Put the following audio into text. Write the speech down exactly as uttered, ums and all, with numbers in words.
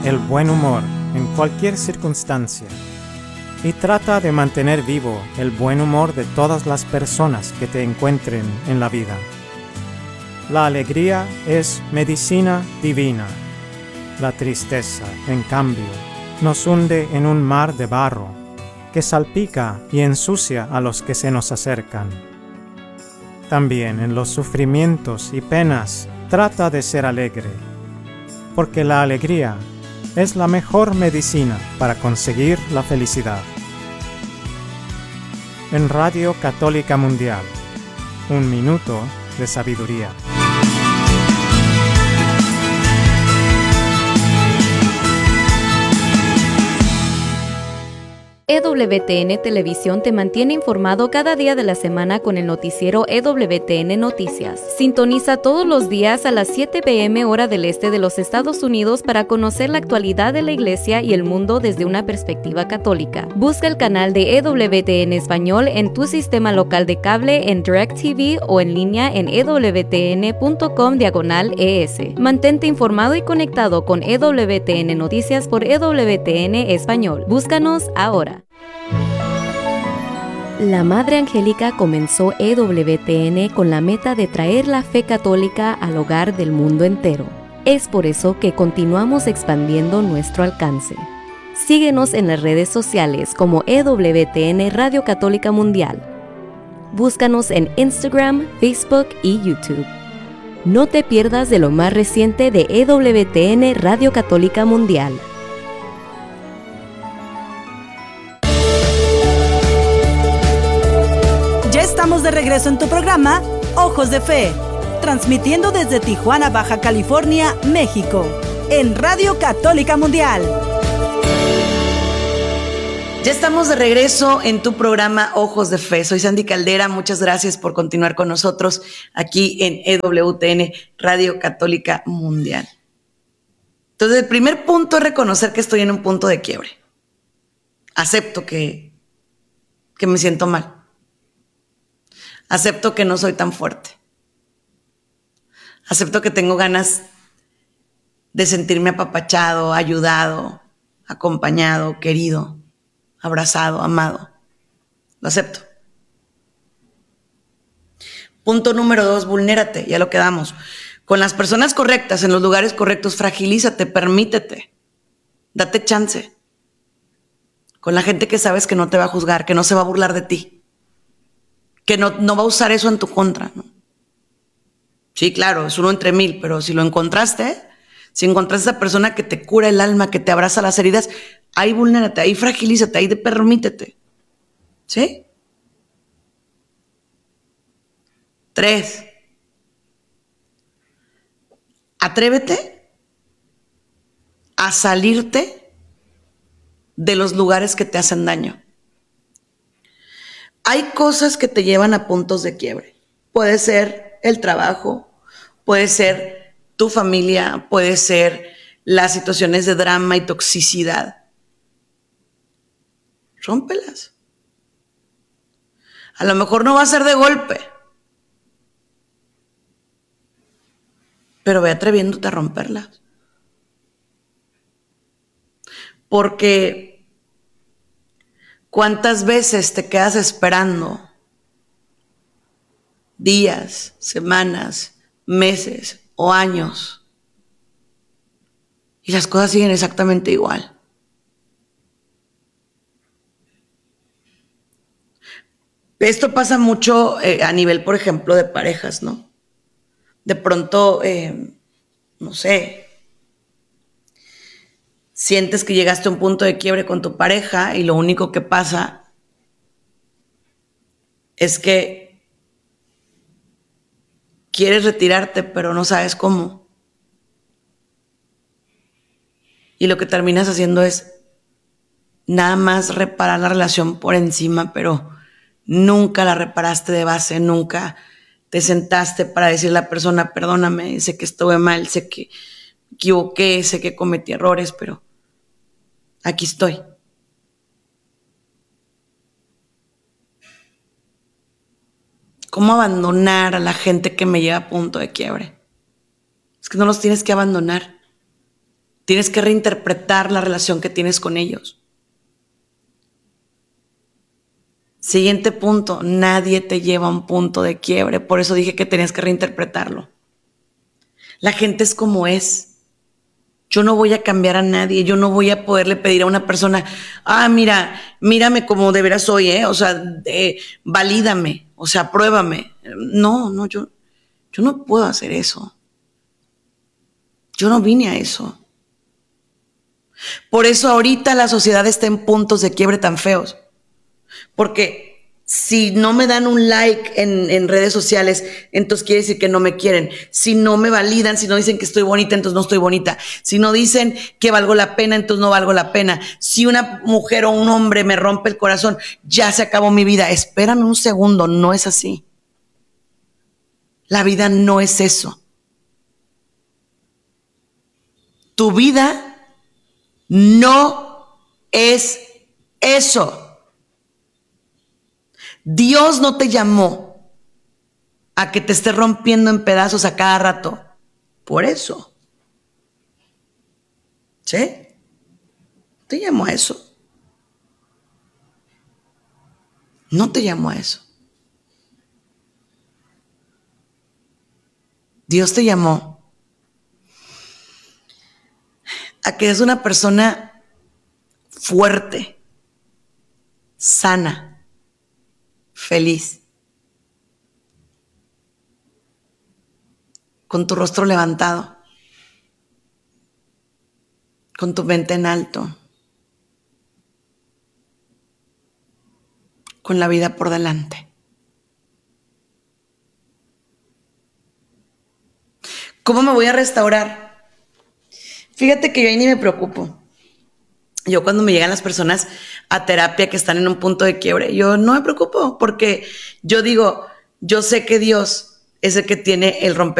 el buen humor en cualquier circunstancia y trata de mantener vivo el buen humor de todas las personas que te encuentren en la vida. La alegría es medicina divina. La tristeza, en cambio, nos hunde en un mar de barro que salpica y ensucia a los que se nos acercan. También en los sufrimientos y penas trata de ser alegre, porque la alegría es la mejor medicina para conseguir la felicidad. En Radio Católica Mundial, un minuto de sabiduría. E W T N Televisión te mantiene informado cada día de la semana con el noticiero E W T N Noticias. Sintoniza todos los días a las siete p m hora del este de los Estados Unidos para conocer la actualidad de la Iglesia y el mundo desde una perspectiva católica. Busca el canal de E W T N Español en tu sistema local de cable, en DirecTV o en línea en ewtn.com diagonal ES. Mantente informado y conectado con E W T N Noticias por E W T N Español. Búscanos ahora. La Madre Angélica comenzó E W T N con la meta de traer la fe católica al hogar del mundo entero. Es por eso que continuamos expandiendo nuestro alcance. Síguenos en las redes sociales como E W T N Radio Católica Mundial. Búscanos en Instagram, Facebook y YouTube. No te pierdas de lo más reciente de E W T N Radio Católica Mundial. Estamos de regreso en tu programa Ojos de Fe, transmitiendo desde Tijuana, Baja California, México, en Radio Católica Mundial. Ya estamos de regreso en tu programa Ojos de Fe. Soy Sandy Caldera, muchas gracias por continuar con nosotros aquí en E W T N Radio Católica Mundial. Entonces, el primer punto es reconocer que estoy en un punto de quiebre. Acepto que, que me siento mal. Acepto que no soy tan fuerte. Acepto que tengo ganas de sentirme apapachado, ayudado, acompañado, querido, abrazado, amado. Lo acepto. Punto número dos, vulnérate, ya lo quedamos. Con las personas correctas, en los lugares correctos, fragilízate, permítete. Date chance. Con la gente que sabes que no te va a juzgar, que no se va a burlar de ti. Que no, no va a usar eso en tu contra, ¿no? Sí, claro, es uno entre mil, pero si lo encontraste, si encontraste a esa persona que te cura el alma, que te abraza las heridas, ahí vulnérate, ahí fragilízate, ahí permítete. ¿Sí? Tres. Atrévete a salirte de los lugares que te hacen daño. Hay cosas que te llevan a puntos de quiebre. Puede ser el trabajo, puede ser tu familia, puede ser las situaciones de drama y toxicidad. Rómpelas. A lo mejor no va a ser de golpe, pero ve atreviéndote a romperlas. Porque ¿cuántas veces te quedas esperando días, semanas, meses o años y las cosas siguen exactamente igual? Esto pasa mucho eh, a nivel, por ejemplo, de parejas, ¿no? De pronto, eh, no sé, sientes que llegaste a un punto de quiebre con tu pareja y lo único que pasa es que quieres retirarte, pero no sabes cómo. Y lo que terminas haciendo es nada más reparar la relación por encima, pero nunca la reparaste de base, nunca te sentaste para decirle a la persona, perdóname, sé que estuve mal, sé que me equivoqué, sé que cometí errores, pero aquí estoy. ¿Cómo abandonar a la gente que me lleva a punto de quiebre? Es que no los tienes que abandonar. Tienes que reinterpretar la relación que tienes con ellos. Siguiente punto, nadie te lleva a un punto de quiebre. Por eso dije que tenías que reinterpretarlo. La gente es como es. Yo no voy a cambiar a nadie. Yo no voy a poderle pedir a una persona, ah, mira, mírame como de veras soy, ¿eh? O sea, eh, valídame, o sea, pruébame. No, no, yo, yo no puedo hacer eso. Yo no vine a eso. Por eso ahorita la sociedad está en puntos de quiebre tan feos. Porque si no me dan un like en, en redes sociales, entonces quiere decir que no me quieren. Si no me validan, si no dicen que estoy bonita, entonces no estoy bonita. Si no dicen que valgo la pena, entonces no valgo la pena. Si una mujer o un hombre me rompe el corazón, ya se acabó mi vida. Espérame un segundo, no es así. La vida no es eso. Tu vida no es eso. Dios no te llamó a que te esté rompiendo en pedazos a cada rato. Por eso. ¿Sí? Te llamó a eso. No te llamó a eso. Dios te llamó a que seas una persona fuerte, sana, feliz, con tu rostro levantado, con tu mente en alto, con la vida por delante. ¿Cómo me voy a restaurar? Fíjate que yo ahí ni me preocupo. Yo cuando me llegan las personas a terapia que están en un punto de quiebre, yo no me preocupo porque yo digo, yo sé que Dios es el que tiene el romper